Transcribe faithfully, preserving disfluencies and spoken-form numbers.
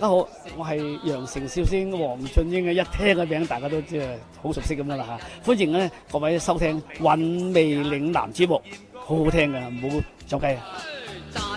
家好，我係羊城笑星黃俊英嘅，一聽個名大家都即係好熟悉咁樣啦嚇。歡迎咧各位收聽《韻味嶺南》節目，好好聽嘅，唔好走雞啊！